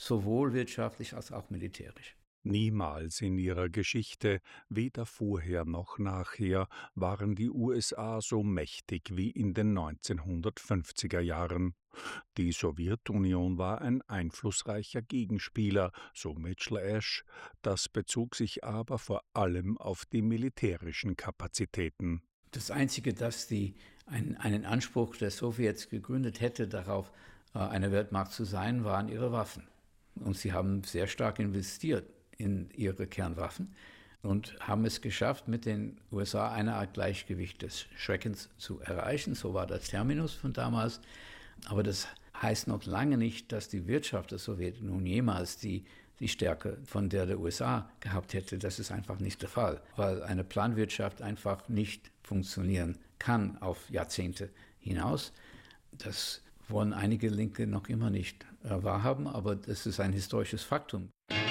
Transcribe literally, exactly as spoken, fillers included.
sowohl wirtschaftlich als auch militärisch. Niemals in ihrer Geschichte, weder vorher noch nachher, waren die U S A so mächtig wie in den neunzehnhundertfünfziger Jahren. Die Sowjetunion war ein einflussreicher Gegenspieler, so Mitchell Ash, das bezog sich aber vor allem auf die militärischen Kapazitäten. Das Einzige, das die, ein, einen Anspruch der Sowjets gegründet hätte, darauf äh, eine Weltmacht zu sein, waren ihre Waffen. Und sie haben sehr stark investiert in ihre Kernwaffen und haben es geschafft, mit den U S A eine Art Gleichgewicht des Schreckens zu erreichen. So war das Terminus von damals. Aber das heißt noch lange nicht, dass die Wirtschaft der Sowjetunion jemals die, die Stärke von der der U S A gehabt hätte. Das ist einfach nicht der Fall, weil eine Planwirtschaft einfach nicht funktionieren kann auf Jahrzehnte hinaus. Das wollen einige Linke noch immer nicht äh, wahrhaben, aber das ist ein historisches Faktum.